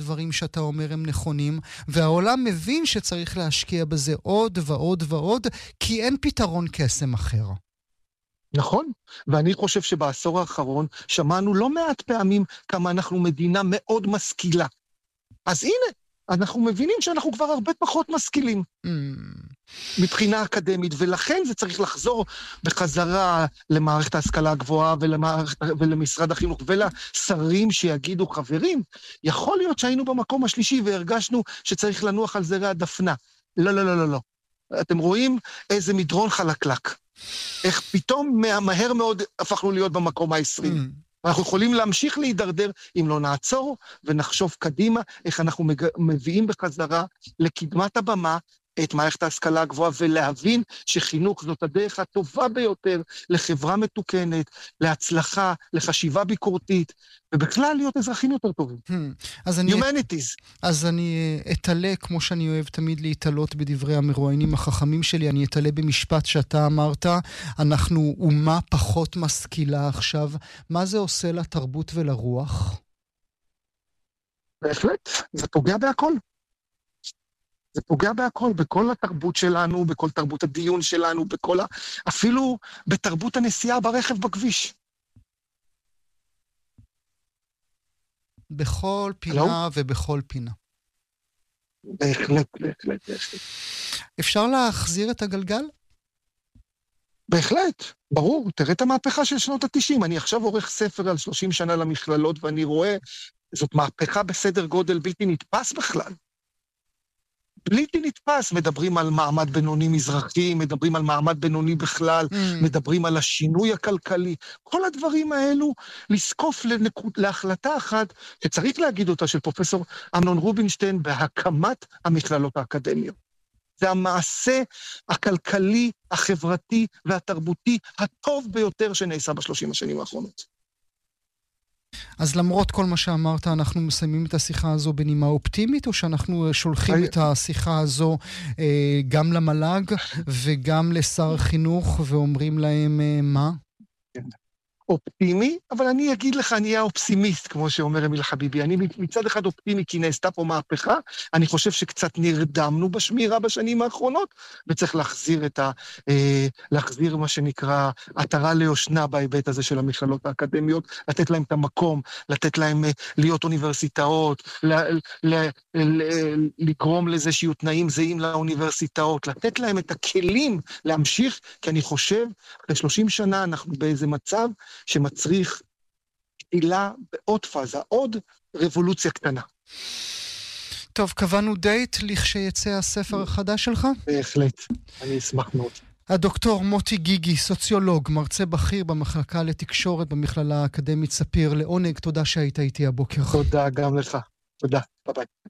הדברים שאתה אומר הם נכונים, והעולם מבין שצריך להשקיע בזה עוד ועוד ועוד, כי אין פתרון קסם אחר. נכון, ואני חושב שבעשור האחרון שמענו לא מעט פעמים כמה אנחנו מדינה מאוד משכילה. אז הנה, אנחנו מבינים שאנחנו כבר הרבה פחות משכילים מבחינה אקדמית, ולכן זה צריך לחזור בחזרה למערכת ההשכלה הגבוהה ולמשרד החינוך ולשרים שיגידו, חברים, יכול להיות שהיינו במקום השלישי והרגשנו שצריך לנוח על זרי הדפנה. לא, לא, לא, לא, לא. אתם רואים איזה מדרון חלקלק. איך פתאום מהר מאוד הפכנו להיות במקום ה-20. אנחנו יכולים להמשיך להידרדר אם לא נעצור ונחשוב קדימה איך אנחנו מביאים בחזרה לקדמת הבמה את מערכת ההשכלה הגבוהה, ולהבין שחינוך זאת הדרך הטובה ביותר לחברה מתוקנת, להצלחה, לחשיבה ביקורתית, ובכלל להיות אזרחים יותר טובים. Humanities. אז אני אתעלה, כמו שאני אוהב תמיד להתעלות בדברי המרואיינים החכמים שלי, אני אתעלה במשפט שאתה אמרת, אנחנו אומה פחות משכילה עכשיו. מה זה עושה לתרבות ולרוח? בהחלט, זה פוגע בהכל. זה פוגע בהכל, בכל התרבות שלנו, בכל תרבות הדיון שלנו, אפילו בתרבות הנסיעה ברכב בכביש. בכל פינה ובכל פינה. בהחלט. אפשר להחזיר את הגלגל? בהחלט, ברור. תראה את המהפכה של שנות ה-90. אני עכשיו עורך ספר על 30 שנה למכללות, ואני רואה, זאת מהפכה בסדר גודל בלתי נתפס בכלל. בלתי נתפס, מדברים על מעמד בינוני מזרחי, מדברים על מעמד בינוני בכלל, מדברים על השינוי הכלכלי, כל הדברים האלו לסקוף להחלטה אחת, שצריך להגיד אותה, של פרופסור אמנון רובינשטיין, בהקמת המכללות האקדמיות. זה המעשה הכלכלי, החברתי והתרבותי הטוב ביותר שנעשה ב30 השנים האחרונות. אז למרות כל מה שאמרת, אנחנו מסיימים את השיחה הזו בנימה אופטימית, או שאנחנו שולחים את השיחה הזו גם למל"ג וגם לשר החינוך ואומרים להם מה? אופטימי, אבל אני אגיד לך, אני אהיה אופסימיסט, כמו שאומר אמיל חביבי. אני מצד אחד אופטימי, כי נעשתה פה מהפכה, אני חושב שקצת נרדמנו בשמירה בשנים האחרונות, וצריך להחזיר מה שנקרא עטרה ליושנה בהיבט הזה של המכללות האקדמיות, לתת להם את המקום, לתת להם להיות אוניברסיטאות, לגרום לזה שיהיו תנאים זהים לאוניברסיטאות, לתת להם את הכלים להמשיך, כי אני חושב, אחרי 30 שנה אנחנו באיזה מצב, שמצריך עילה בעוד פאזה, עוד רבולוציה קטנה. טוב, קבענו דייט לכשיצא הספר החדש שלך? בהחלט, אני אשמח מאוד. הדוקטור מוטי גיגי, סוציולוג, מרצה בכיר במחלקה לתקשורת במכללה האקדמית ספיר. לעונג, תודה שהיית איתי הבוקר. תודה גם לך. תודה, ביי ביי.